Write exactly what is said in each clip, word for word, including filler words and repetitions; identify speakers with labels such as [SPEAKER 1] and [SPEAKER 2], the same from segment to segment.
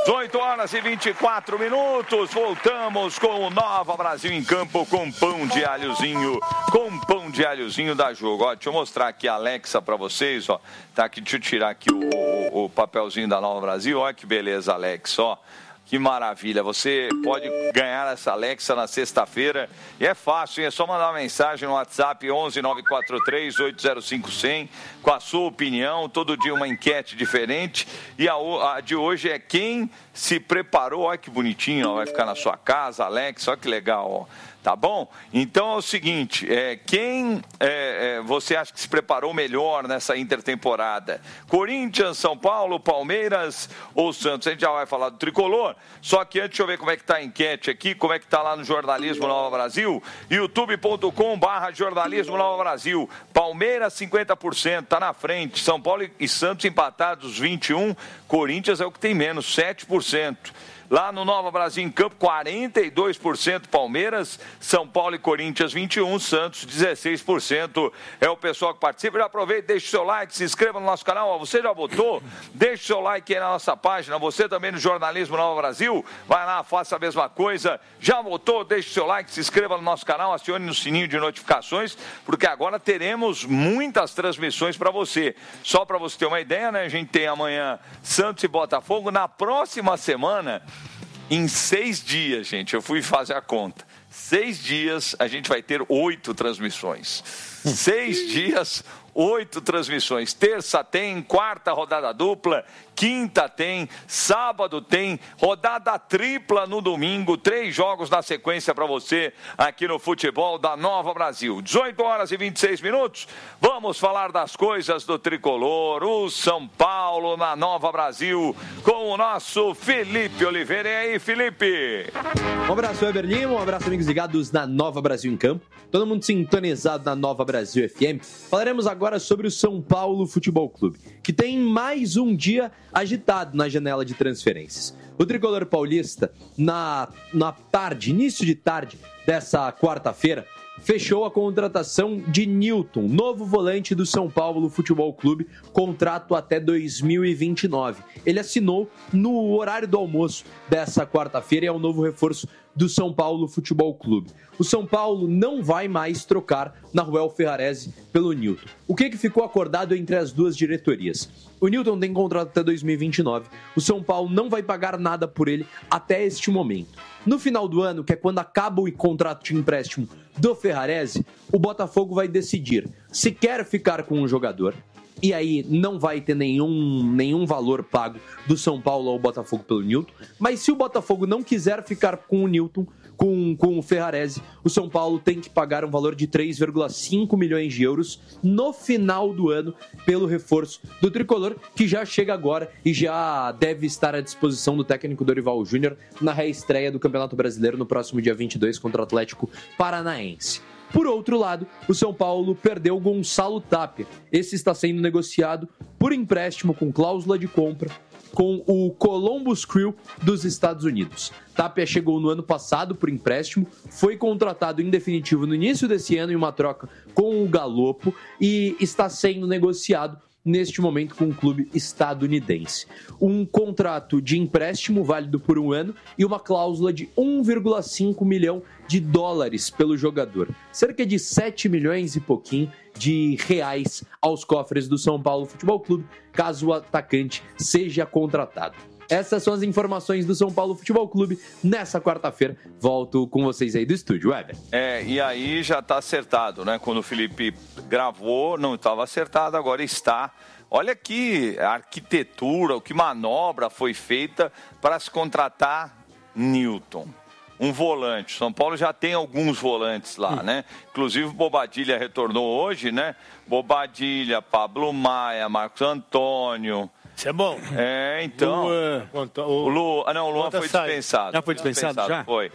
[SPEAKER 1] dezoito horas e vinte e quatro minutos, voltamos com o Nova Brasil em campo com pão de alhozinho, com pão de alhozinho da Jogo. Ó, deixa eu mostrar aqui a Alexa para vocês, ó. Tá aqui, deixa eu tirar aqui o, o, o papelzinho da Nova Brasil, ó que beleza, Alexa, ó. Que maravilha, você pode ganhar essa Alexa na sexta-feira e é fácil, hein? É só mandar uma mensagem no WhatsApp onze nove quatro três oito zero cinco zero zero com a sua opinião, todo dia uma enquete diferente e a, a de hoje é quem se preparou, olha que bonitinho, ó, vai ficar na sua casa, Alexa, olha que legal, ó. Tá bom? Então é o seguinte, é, quem é, é, você acha que se preparou melhor nessa intertemporada? Corinthians, São Paulo, Palmeiras ou Santos? A gente já vai falar do tricolor, só que antes deixa eu ver como é que tá a enquete aqui, como é que tá lá no Jornalismo Nova Brasil, youtube ponto com barra Jornalismo Nova Brasil. Palmeiras cinquenta por cento, tá na frente, São Paulo e Santos empatados vinte e um por cento, Corinthians é o que tem menos, sete por cento. Lá no Nova Brasil em campo, quarenta e dois por cento Palmeiras, São Paulo e Corinthians vinte e um por cento, Santos dezesseis por cento. É o pessoal que participa. Já aproveita, deixa o seu like, se inscreva no nosso canal. Ó, você já votou? Deixa o seu like aí na nossa página. Você também no Jornalismo Nova Brasil. Vai lá, faça a mesma coisa. Já votou? Deixa o seu like, se inscreva no nosso canal, acione no sininho de notificações, porque agora teremos muitas transmissões para você. Só para você ter uma ideia, né? A gente tem amanhã Santos e Botafogo. Na próxima semana, em seis dias, gente, eu fui fazer a conta. Seis dias, a gente vai ter oito transmissões. Seis dias, oito transmissões. Terça tem, quarta rodada dupla, quinta tem, sábado tem, rodada tripla no domingo, três jogos na sequência para você aqui no futebol da Nova Brasil. dezoito horas e vinte e seis minutos, vamos falar das coisas do tricolor, o São Paulo na Nova Brasil, com o nosso Felipe Oliveira. E aí, Felipe?
[SPEAKER 2] Um abraço, Weber Lima, um abraço, amigos ligados na Nova Brasil em campo, todo mundo sintonizado na Nova Brasil F M. Falaremos agora sobre o São Paulo Futebol Clube, que tem mais um dia agitado na janela de transferências. O tricolor paulista, na, na tarde, início de tarde dessa quarta-feira, fechou a contratação de Newton, novo volante do São Paulo Futebol Clube, contrato até dois mil e vinte e nove. Ele assinou no horário do almoço dessa quarta-feira e é o novo reforço do São Paulo Futebol Clube. O São Paulo não vai mais trocar Nahuel Ferrarese pelo Newton. O que, que ficou acordado entre as duas diretorias? O Newton tem contrato até dois mil e vinte e nove. O São Paulo não vai pagar nada por ele até este momento. No final do ano, que é quando acaba o contrato de empréstimo do Ferrarese, o Botafogo vai decidir se quer ficar com o jogador. E aí não vai ter nenhum, nenhum valor pago do São Paulo ao Botafogo pelo Newton. Mas se o Botafogo não quiser ficar com o Newton, com, com o Ferrarese, o São Paulo tem que pagar um valor de três vírgula cinco milhões de euros no final do ano pelo reforço do tricolor, que já chega agora e já deve estar à disposição do técnico Dorival Júnior na reestreia do Campeonato Brasileiro no próximo dia vinte e dois contra o Atlético Paranaense. Por outro lado, o São Paulo perdeu Gonçalo Tapia. Esse está sendo negociado por empréstimo com cláusula de compra com o Columbus Crew dos Estados Unidos. Tapia chegou no ano passado por empréstimo, foi contratado em definitivo no início desse ano em uma troca com o Galopo e está sendo negociado neste momento com um clube estadunidense. Um contrato de empréstimo válido por um ano e uma cláusula de um vírgula cinco milhão de dólares pelo jogador. Cerca de sete milhões e pouquinho de reais aos cofres do São Paulo Futebol Clube, caso o atacante seja contratado. Essas são as informações do São Paulo Futebol Clube nessa quarta-feira. Volto com vocês aí do estúdio, Weber.
[SPEAKER 1] É, e aí já está acertado, né? Quando o Felipe gravou, não estava acertado, agora está. Olha que arquitetura, que manobra foi feita para se contratar Newton. Um volante. São Paulo já tem alguns volantes lá, hum. né? Inclusive o Bobadilha retornou hoje, né? Bobadilha, Pablo Maia, Marcos Antônio.
[SPEAKER 3] Isso é bom.
[SPEAKER 1] É, então.
[SPEAKER 3] Luan,
[SPEAKER 1] o Lu, ah, não, o Luan foi dispensado.
[SPEAKER 3] Já foi dispensado, dispensado já?
[SPEAKER 1] Foi.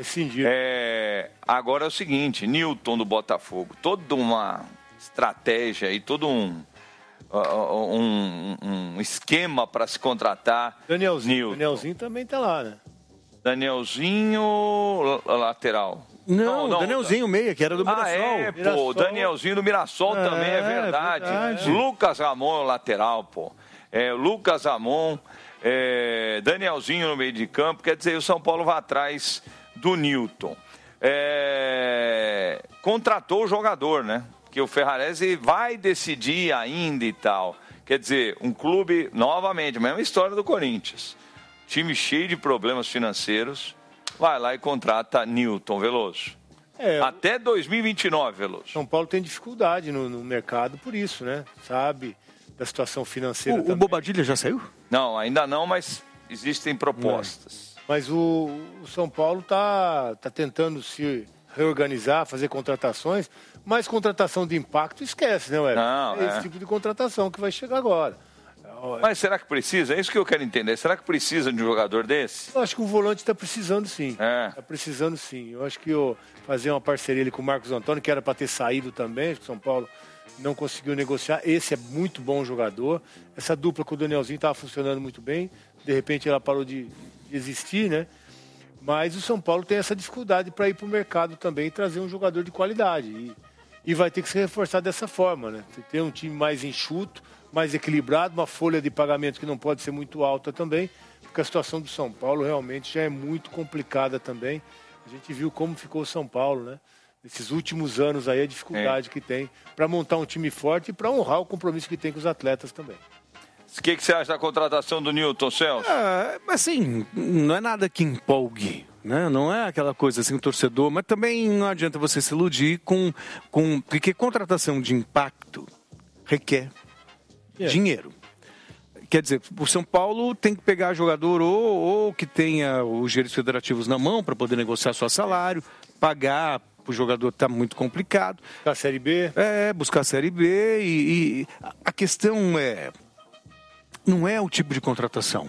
[SPEAKER 1] É, agora é o seguinte, Newton do Botafogo, toda uma estratégia e todo um, um, um esquema para se contratar.
[SPEAKER 3] Danielzinho,
[SPEAKER 1] Newton.
[SPEAKER 3] Danielzinho também tá lá, né?
[SPEAKER 1] Danielzinho, lateral.
[SPEAKER 3] Não, não, Danielzinho meia, que era do Mirassol.
[SPEAKER 1] Ah, é,
[SPEAKER 3] Mirassol.
[SPEAKER 1] pô, Danielzinho do Mirassol é, também, é verdade. verdade. Lucas Ramon, lateral, pô. É, Lucas Ramon, É, Danielzinho no meio de campo, quer dizer, o São Paulo vai atrás do Newton. É, contratou o jogador, né? Que o Ferrarese vai decidir ainda e tal. Quer dizer, um clube, novamente, a mesma história do Corinthians. Time cheio de problemas financeiros, vai lá e contrata Newton Veloso. É, até dois mil e vinte e nove, Veloso.
[SPEAKER 3] São Paulo tem dificuldade no, no mercado por isso, né? Sabe da situação financeira
[SPEAKER 2] o,
[SPEAKER 3] também.
[SPEAKER 2] O Bobadilha já saiu?
[SPEAKER 1] Não, ainda não, mas existem propostas.
[SPEAKER 3] É. Mas o, o São Paulo está tá tentando se reorganizar, fazer contratações, mas contratação de impacto esquece, né, Ué?
[SPEAKER 1] Não,
[SPEAKER 3] é
[SPEAKER 1] é
[SPEAKER 3] esse tipo de contratação que vai chegar agora.
[SPEAKER 1] Mas será que precisa? É isso que eu quero entender. Será que precisa de um jogador desse?
[SPEAKER 3] Eu acho que o volante está precisando sim. Está
[SPEAKER 1] é.
[SPEAKER 3] precisando sim. Eu acho que eu fazer uma parceria ali com o Marcos Antônio, que era para ter saído também, que o São Paulo não conseguiu negociar. Esse é muito bom jogador. Essa dupla com o Danielzinho estava funcionando muito bem. De repente ela parou de, de existir, né? Mas o São Paulo tem essa dificuldade para ir para o mercado também e trazer um jogador de qualidade. E, e vai ter que se reforçar dessa forma, né? Ter um time mais enxuto, mais equilibrado, uma folha de pagamento que não pode ser muito alta também, porque a situação do São Paulo realmente já é muito complicada também. A gente viu como ficou o São Paulo, né? Nesses últimos anos aí, a dificuldade é. que tem para montar um time forte e para honrar o compromisso que tem com os atletas também.
[SPEAKER 1] O que, que você acha da contratação do Newton, Celso?
[SPEAKER 2] É, assim, não é nada que empolgue, né? Não é aquela coisa assim, o torcedor, mas também não adianta você se iludir com... com porque contratação de impacto requer yeah. dinheiro. Quer dizer, o São Paulo tem que pegar jogador ou, ou que tenha os direitos federativos na mão para poder negociar seu salário, pagar... O jogador está muito complicado.
[SPEAKER 3] Buscar a Série B.
[SPEAKER 2] É, buscar a Série B. E, e a questão é... Não é o tipo de contratação.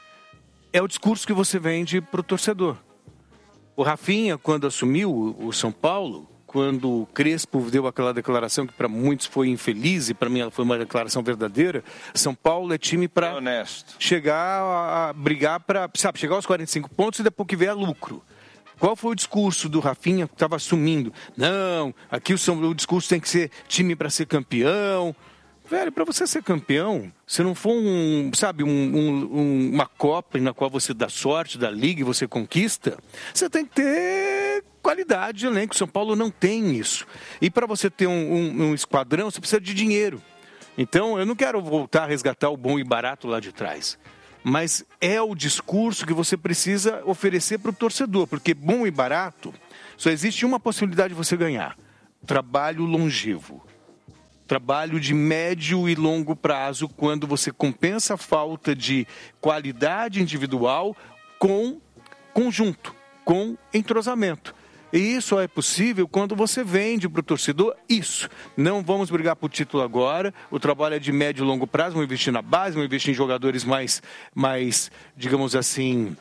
[SPEAKER 2] É o discurso que você vende para o torcedor. O Rafinha, quando assumiu o São Paulo, quando o Crespo deu aquela declaração que para muitos foi infeliz e para mim ela foi uma declaração verdadeira, São Paulo é time para chegar a, a brigar para, sabe, chegar aos quarenta e cinco pontos e depois que vier lucro. Qual foi o discurso do Rafinha que estava assumindo? Não, aqui o, São, o discurso tem que ser time para ser campeão. Velho, para você ser campeão, se não for um, sabe, um, um, uma Copa na qual você dá sorte, da Liga e você conquista, você tem que ter qualidade de elenco. São Paulo não tem isso. E para você ter um, um, um esquadrão, você precisa de dinheiro. Então, eu não quero voltar a resgatar o bom e barato lá de trás. Mas é o discurso que você precisa oferecer para o torcedor, porque bom e barato, só existe uma possibilidade de você ganhar: trabalho longevo. Trabalho de médio e longo prazo, quando você compensa a falta de qualidade individual com conjunto, com entrosamento. E isso é possível quando você vende para o torcedor isso. Não vamos brigar por título agora, o trabalho é de médio e longo prazo, vamos investir na base, vamos investir em jogadores mais, mais digamos assim,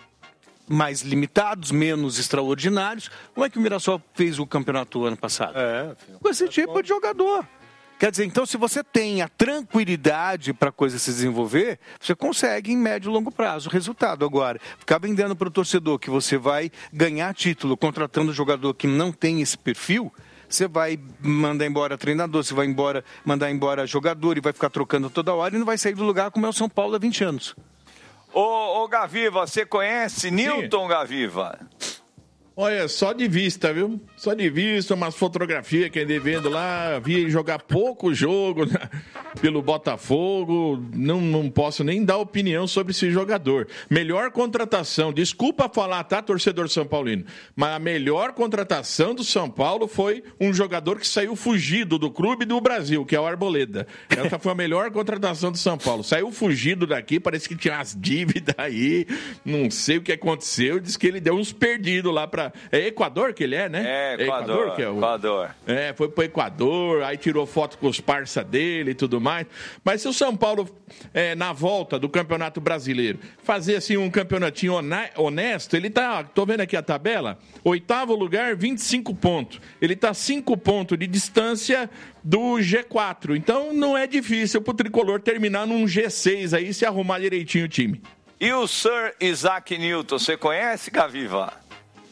[SPEAKER 2] mais limitados, menos extraordinários. Como é que o Mirassol fez o campeonato ano passado?
[SPEAKER 3] É,
[SPEAKER 2] com esse tipo de jogador. Quer dizer, então, se você tem a tranquilidade para a coisa se desenvolver, você consegue em médio e longo prazo o resultado. Agora, ficar vendendo para o torcedor que você vai ganhar título contratando jogador que não tem esse perfil, você vai mandar embora treinador, você vai embora, mandar embora jogador e vai ficar trocando toda hora e não vai sair do lugar como é o São Paulo há vinte anos.
[SPEAKER 1] Ô, ô Gaviva, você conhece Newton Gaviva?
[SPEAKER 4] Olha, só de vista, viu? Só de vista, umas fotografias que andei vendo lá, vi ele jogar pouco jogo né? pelo Botafogo, não, não posso nem dar opinião sobre esse jogador. Melhor contratação, desculpa falar, tá, torcedor São Paulino, mas a melhor contratação do São Paulo foi um jogador que saiu fugido do clube do Brasil, que é o Arboleda. Essa foi a melhor contratação do São Paulo. Saiu fugido daqui, parece que tinha umas dívidas aí, não sei o que aconteceu, diz que ele deu uns perdidos lá pra... É Equador que ele é, né?
[SPEAKER 1] É, Equador. Equador, que é, o... Equador.
[SPEAKER 4] é, foi pro Equador, aí tirou foto com os parça dele e tudo mais. Mas se o São Paulo, é, na volta do Campeonato Brasileiro, fazer assim um campeonatinho honesto, ele tá, tô vendo aqui a tabela, oitavo lugar, vinte e cinco pontos. Ele tá cinco pontos de distância do G quatro. Então não é difícil pro Tricolor terminar num G seis aí, se arrumar direitinho o time.
[SPEAKER 1] E o Sir Isaac Newton, você conhece, Gaviva?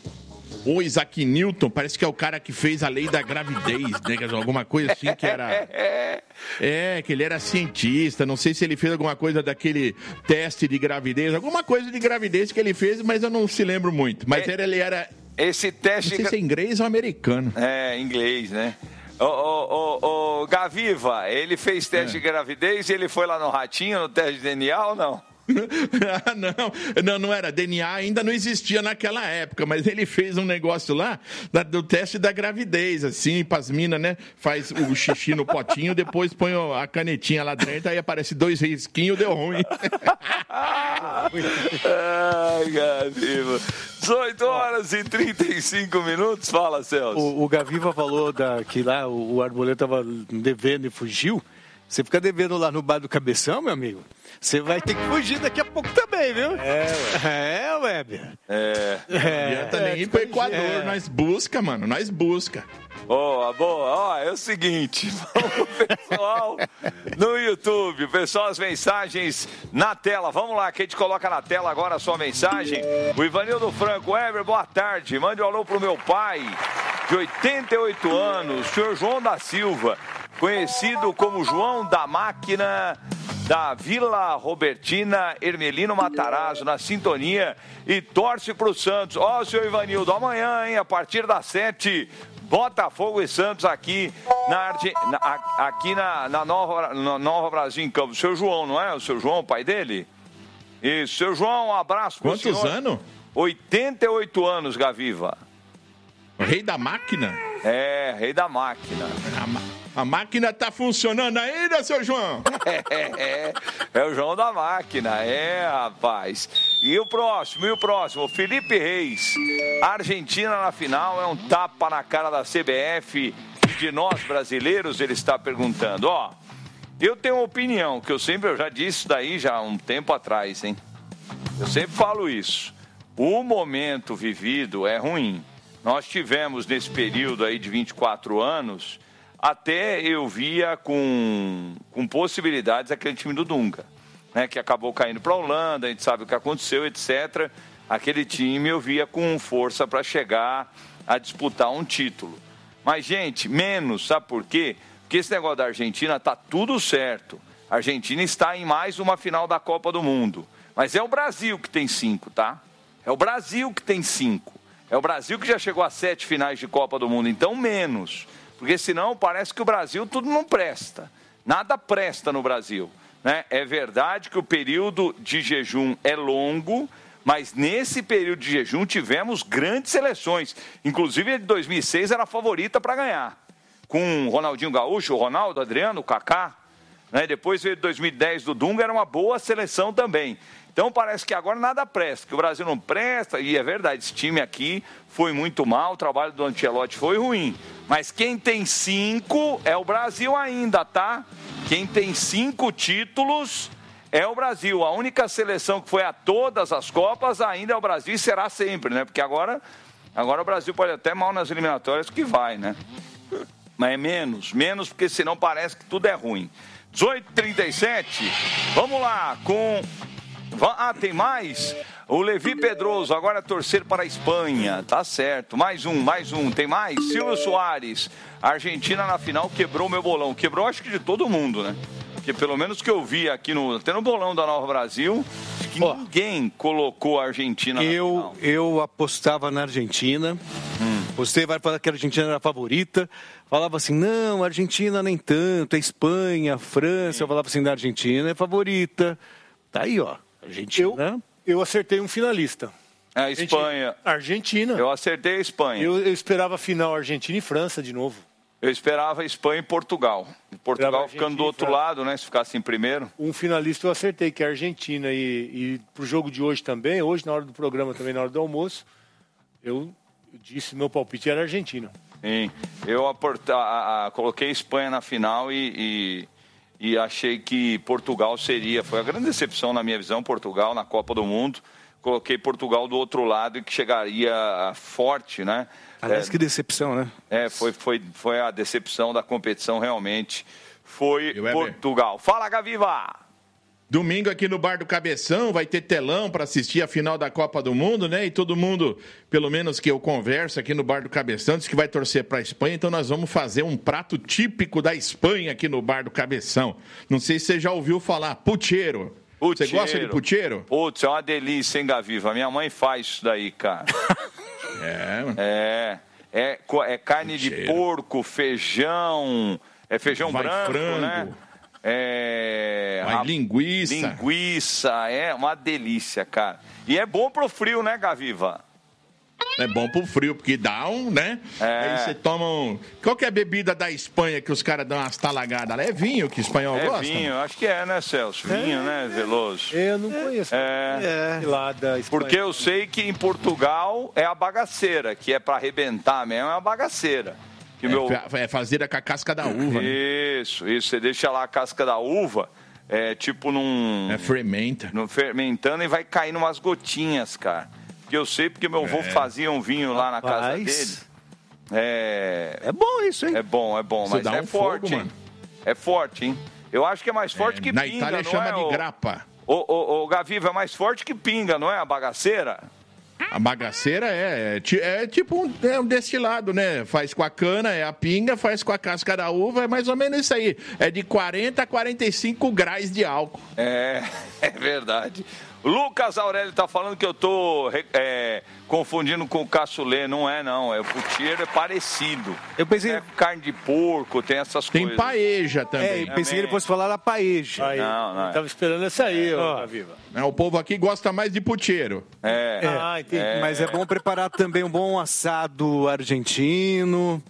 [SPEAKER 4] O Isaac Newton, parece que é o cara que fez a lei da gravidez, né? Alguma coisa assim que era... É, que ele era cientista, não sei se ele fez alguma coisa daquele teste de gravidez, alguma coisa de gravidez que ele fez, mas eu não se lembro muito. Mas é, ele era...
[SPEAKER 1] Esse teste...
[SPEAKER 4] Não sei se é inglês ou americano.
[SPEAKER 1] É, inglês, né? Ô, ô, ô, ô, Gaviva, ele fez teste é. de gravidez e ele foi lá no Ratinho, no teste de D N A ou não?
[SPEAKER 4] Ah, não, não, não era. D N A ainda não existia naquela época, mas ele fez um negócio lá da, do teste da gravidez, assim, pras minas, né? Faz o xixi no potinho, depois põe a canetinha lá dentro, aí aparece dois risquinhos, deu ruim.
[SPEAKER 1] Ai, Gaviva. dezoito horas e trinta e cinco minutos, fala, Celso.
[SPEAKER 3] O, o Gaviva falou da, que lá o, o Arboleda estava devendo e fugiu. Você fica devendo lá no bar do Cabeção, meu amigo, você vai ter que fugir daqui a pouco também, viu? É, ué. É, Weber.
[SPEAKER 1] É.
[SPEAKER 4] Não adianta é, nem ir pro Equador, é. nós busca, mano, nós busca.
[SPEAKER 1] Boa, boa. Ó, é o seguinte, vamos, pessoal, no YouTube, pessoal, as mensagens na tela. Vamos lá, que a gente coloca na tela agora a sua mensagem. O Ivanildo Franco, Weber, boa tarde. Mande um alô pro meu pai, de oitenta e oito anos, senhor João da Silva, conhecido como João da Máquina, da Vila Robertina, Hermelino Matarazzo, na sintonia, e torce pro Santos. Ó, senhor Ivanildo, amanhã, hein, a partir das sete, Botafogo e Santos aqui na, Arge... na... aqui na, na, Nova... na Nova Brasil em Campo. O seu João, não é? O seu João, o pai dele? Isso, seu João, um abraço pro
[SPEAKER 4] Quantos
[SPEAKER 1] senhor.
[SPEAKER 4] anos?
[SPEAKER 1] oitenta e oito anos, Gaviva.
[SPEAKER 4] O rei da máquina?
[SPEAKER 1] É, rei da máquina.
[SPEAKER 4] A, ma... a máquina tá funcionando ainda, seu João?
[SPEAKER 1] É, é, é o João da máquina, é, rapaz. E o próximo, e o próximo, Felipe Reis. A Argentina na final é um tapa na cara da C B F e de nós brasileiros, ele está perguntando. Ó, eu tenho uma opinião, que eu sempre, eu já disse isso daí já há um tempo atrás, hein? Eu sempre falo isso. O momento vivido é ruim. Nós tivemos nesse período aí de vinte e quatro anos, até eu via com, com possibilidades aquele time do Dunga, né, que acabou caindo para a Holanda, a gente sabe o que aconteceu, etcétera. Aquele time eu via com força para chegar a disputar um título. Mas, gente, menos, sabe por quê? Porque esse negócio da Argentina tá tudo certo. A Argentina está em mais uma final da Copa do Mundo. Mas é o Brasil que tem cinco, tá? É o Brasil que tem cinco. É o Brasil que já chegou a sete finais de Copa do Mundo, então menos. Porque senão parece que o Brasil tudo não presta. Nada presta no Brasil, né? É verdade que o período de jejum é longo, mas nesse período de jejum tivemos grandes seleções. Inclusive a de dois mil e seis era a favorita para ganhar. Com o Ronaldinho Gaúcho, o Ronaldo, o Adriano, o Kaká. Né? Depois veio de dois mil e dez do Dunga, era uma boa seleção também. Então parece que agora nada presta, que o Brasil não presta, e é verdade, esse time aqui foi muito mal, o trabalho do Ancelotti foi ruim. Mas quem tem cinco é o Brasil ainda, tá? Quem tem cinco títulos é o Brasil. A única seleção que foi a todas as Copas ainda é o Brasil e será sempre, né? Porque agora, agora o Brasil pode até mal nas eliminatórias que vai, né? Mas é menos, menos porque senão parece que tudo é ruim. dezoito e trinta e sete, vamos lá com... Ah, tem mais? O Levi Pedroso, agora é torcer para a Espanha. Tá certo. Mais um, mais um. Tem mais? Silvio Soares. A Argentina na final quebrou meu bolão. Quebrou acho que de todo mundo, né? Porque pelo menos que eu vi aqui no... Até no bolão da Nova Brasil, que oh, ninguém colocou a Argentina
[SPEAKER 3] eu,
[SPEAKER 1] na final.
[SPEAKER 3] Eu apostava na Argentina. Hum. Apostei, vai falar que a Argentina era a favorita. Falava assim, não, a Argentina nem tanto. A Espanha, a França. Sim. Eu falava assim, da Argentina é favorita. Tá aí, ó. Argentina. Eu, eu acertei um finalista.
[SPEAKER 1] A Espanha.
[SPEAKER 3] Argentina.
[SPEAKER 1] Eu acertei a Espanha.
[SPEAKER 3] Eu, eu esperava a final Argentina e França de novo.
[SPEAKER 1] Eu esperava a Espanha e Portugal. Portugal ficando do outro lado, né? Se ficasse em primeiro.
[SPEAKER 3] Um finalista eu acertei, que é a Argentina. E, e pro jogo de hoje também, hoje na hora do programa também, na hora do almoço, eu, eu disse meu palpite era Argentina.
[SPEAKER 1] Sim. Eu aporta, a, a, coloquei a Espanha na final e... e... E achei que Portugal seria, foi a grande decepção na minha visão, Portugal na Copa do Mundo. Coloquei Portugal do outro lado e que chegaria forte, né?
[SPEAKER 3] Aliás,
[SPEAKER 1] é,
[SPEAKER 3] que decepção, né?
[SPEAKER 1] É, foi, foi, foi a decepção da competição realmente. Foi Portugal. Fala, Gaviva!
[SPEAKER 4] Domingo aqui no Bar do Cabeção vai ter telão para assistir a final da Copa do Mundo, né? E todo mundo, pelo menos que eu converso aqui no Bar do Cabeção, diz que vai torcer para a Espanha. Então nós vamos fazer um prato típico da Espanha aqui no Bar do Cabeção. Não sei se você já ouviu falar, pucheiro. Você gosta de pucheiro?
[SPEAKER 1] Putz, é uma delícia, hein, Gaviva? Minha mãe faz isso daí, cara.
[SPEAKER 4] É, mano.
[SPEAKER 1] É, é, é carne
[SPEAKER 4] pucheiro.
[SPEAKER 1] De porco, feijão, é feijão
[SPEAKER 4] vai
[SPEAKER 1] branco,
[SPEAKER 4] frango.
[SPEAKER 1] né? É...
[SPEAKER 4] Vai linguiça.
[SPEAKER 1] Linguiça, é uma delícia, cara. E é bom pro frio, né, Gaviva?
[SPEAKER 4] É bom pro frio, porque dá um, né?
[SPEAKER 1] É.
[SPEAKER 4] Aí você toma um... Qual que é a bebida da Espanha que os caras dão umas talagadas? É vinho que o espanhol
[SPEAKER 1] É
[SPEAKER 4] gosta?
[SPEAKER 1] vinho, acho que é, né, Celso? Vinho,
[SPEAKER 3] É.
[SPEAKER 1] né, Veloso?
[SPEAKER 3] Eu não conheço.
[SPEAKER 1] É.
[SPEAKER 3] É. Lá da Espanha.
[SPEAKER 1] Porque eu sei que em Portugal é a bagaceira, que é pra arrebentar mesmo, é uma bagaceira. Que
[SPEAKER 4] É,
[SPEAKER 1] meu...
[SPEAKER 4] é fazer com a casca da uva, né?
[SPEAKER 1] Isso, isso. Você deixa lá a casca da uva, é tipo num...
[SPEAKER 4] É fermenta.
[SPEAKER 1] No fermentando e vai caindo umas gotinhas, cara. Que eu sei porque meu avô
[SPEAKER 4] É.
[SPEAKER 1] fazia um vinho lá na casa
[SPEAKER 5] Rapaz.
[SPEAKER 1] dele. É...
[SPEAKER 5] É bom isso, hein?
[SPEAKER 1] É bom, é bom,
[SPEAKER 4] Isso
[SPEAKER 1] mas
[SPEAKER 4] dá
[SPEAKER 1] é
[SPEAKER 4] um
[SPEAKER 1] forte,
[SPEAKER 4] fogo,
[SPEAKER 1] hein?
[SPEAKER 4] mano.
[SPEAKER 1] É forte, hein? Eu acho que é mais forte
[SPEAKER 4] É,
[SPEAKER 1] que
[SPEAKER 4] na
[SPEAKER 1] pinga,
[SPEAKER 4] Itália
[SPEAKER 1] não
[SPEAKER 4] chama
[SPEAKER 1] é,
[SPEAKER 4] de
[SPEAKER 1] ô-
[SPEAKER 4] grappa.
[SPEAKER 1] Ô, ô, ô, Gaviva, é mais forte que pinga, não é a bagaceira?
[SPEAKER 4] A bagaceira é, é, ti- é tipo um, é um destilado, né? Faz com a cana, é a pinga, faz com a casca da uva, é mais ou menos isso aí. É de quarenta a quarenta e cinco graus de álcool.
[SPEAKER 1] É, é verdade. Lucas Aurélio tá falando que eu tô é, confundindo com o cassoulet. Não é, não. É, o pucheiro é parecido.
[SPEAKER 5] Eu pensei,
[SPEAKER 1] É carne de porco, tem essas
[SPEAKER 4] Tem
[SPEAKER 1] coisas.
[SPEAKER 4] paeja
[SPEAKER 5] é,
[SPEAKER 4] também.
[SPEAKER 5] eu pensei que ele fosse falar da paeja.
[SPEAKER 3] Aí,
[SPEAKER 1] Não, não é.
[SPEAKER 3] Tava esperando essa aí,
[SPEAKER 5] Ó.
[SPEAKER 3] ó, Viva.
[SPEAKER 4] É, o povo aqui gosta mais de pucheiro.
[SPEAKER 1] É.
[SPEAKER 3] Ah, entendi.
[SPEAKER 5] Mas é bom preparar também um bom assado argentino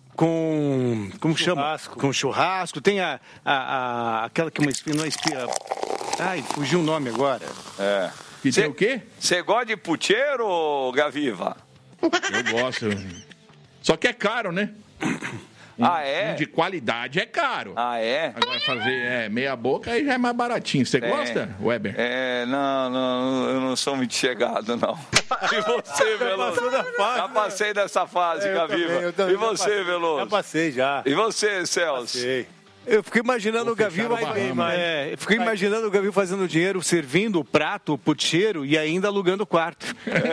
[SPEAKER 5] com como chama?
[SPEAKER 3] Churrasco.
[SPEAKER 5] Com churrasco. Tem a, a, a- aquela que é uma espinha, não é espinha. Ai, fugiu o nome agora.
[SPEAKER 1] É.
[SPEAKER 4] Que
[SPEAKER 1] Cê-
[SPEAKER 4] tem o quê?
[SPEAKER 1] Você gosta de pucheiro, Gaviva?
[SPEAKER 4] Eu gosto. Só que é caro, né? Um,
[SPEAKER 1] Ah, é?
[SPEAKER 4] um de qualidade é caro.
[SPEAKER 1] Ah, é?
[SPEAKER 4] Agora fazer é, meia boca aí já é mais baratinho. Você gosta, Weber?
[SPEAKER 1] É, não, não, eu não sou muito chegado, não. E você, Veloso?
[SPEAKER 3] passou da fase,
[SPEAKER 1] Já
[SPEAKER 3] né?
[SPEAKER 1] passei dessa fase,
[SPEAKER 3] É, eu
[SPEAKER 1] Gaviva.
[SPEAKER 3] também, eu também
[SPEAKER 1] E
[SPEAKER 3] já
[SPEAKER 1] você,
[SPEAKER 3] passei.
[SPEAKER 1] Veloso?
[SPEAKER 3] Já passei, já.
[SPEAKER 1] E você, Celso?
[SPEAKER 3] Passei.
[SPEAKER 5] Eu fiquei imaginando o Gavião,
[SPEAKER 4] fechar o Bahama.
[SPEAKER 5] é, eu fiquei imaginando o Gavião fazendo dinheiro, servindo o prato, o pucheiro e ainda alugando o quarto.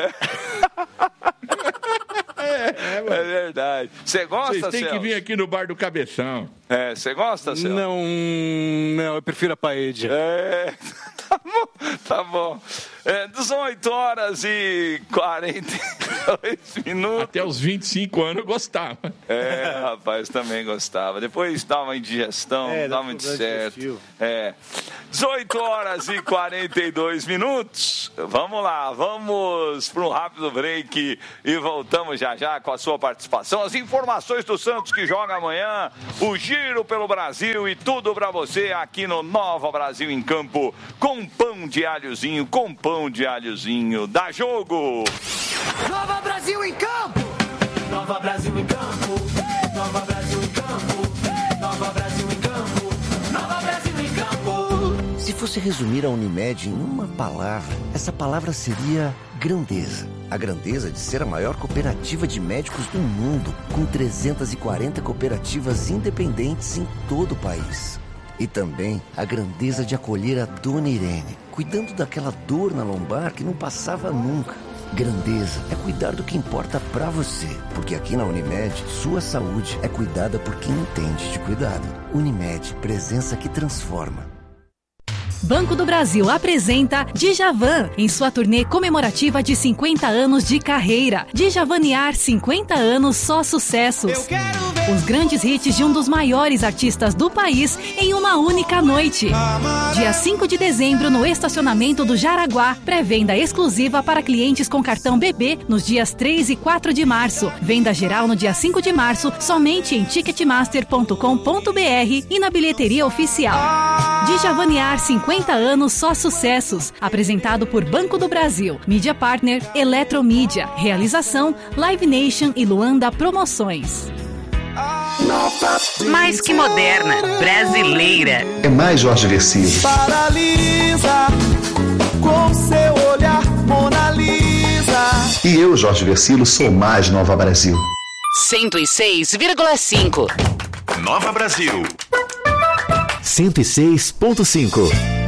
[SPEAKER 1] É verdade. Você gosta,
[SPEAKER 4] Vocês têm
[SPEAKER 1] Celso?
[SPEAKER 4] que vir aqui no Bar do Cabeção.
[SPEAKER 1] É, você gosta, Celso?
[SPEAKER 5] Não, não, eu prefiro a paella.
[SPEAKER 1] É, tá bom, tá bom. É, dezoito horas e quarenta e dois minutos.
[SPEAKER 4] Até os vinte e cinco anos eu gostava.
[SPEAKER 1] É, rapaz, também gostava. Depois dava uma indigestão,
[SPEAKER 3] É,
[SPEAKER 1] não
[SPEAKER 3] dá
[SPEAKER 1] dava muito
[SPEAKER 3] problema
[SPEAKER 1] certo.
[SPEAKER 3] digestivo.
[SPEAKER 1] É. dezoito horas e quarenta e dois minutos. Vamos lá, vamos para um rápido break e voltamos já já com a sua participação. As informações do Santos que joga amanhã, o giro pelo Brasil e tudo para você aqui no Nova Brasil em Campo, com pão de alhozinho, com pão de alhozinho. Dá jogo!
[SPEAKER 6] Nova Brasil em campo! Nova Brasil em campo! Nova Brasil em campo! Nova Brasil em campo! Nova Brasil em campo!
[SPEAKER 7] Se fosse resumir a Unimed em uma palavra, essa palavra seria grandeza. A grandeza de ser a maior cooperativa de médicos do mundo, com trezentas e quarenta cooperativas independentes em todo o país. E também a grandeza de acolher a Dona Irene, cuidando daquela dor na lombar que não passava nunca. Grandeza é cuidar do que importa pra você, porque aqui na Unimed, sua saúde é cuidada por quem entende de cuidado. Unimed, presença que transforma.
[SPEAKER 8] Banco do Brasil apresenta Djavan em sua turnê comemorativa de cinquenta anos de carreira. Djavanear cinquenta anos, só sucessos.
[SPEAKER 6] Eu quero ver
[SPEAKER 8] Os grandes hits de um dos maiores artistas do país em uma única noite. Dia cinco de dezembro no estacionamento do Jaraguá. Pré-venda exclusiva para clientes com cartão B B nos dias três e quatro de março. Venda geral no dia cinco de março somente em ticketmaster ponto com ponto br e na bilheteria oficial. Djavanear cinquenta anos, só sucessos. Apresentado por Banco do Brasil, Mídia Partner, Eletromídia. Realização, Live Nation e Luanda Promoções.
[SPEAKER 9] Mais que moderna, brasileira.
[SPEAKER 10] É mais Jorge Versilo.
[SPEAKER 6] paralisa com seu olhar, Mona Lisa.
[SPEAKER 10] E eu, Jorge Versilo, sou mais Nova Brasil.
[SPEAKER 9] cento e seis vírgula cinco.
[SPEAKER 11] Nova Brasil.
[SPEAKER 12] cento e seis ponto cinco.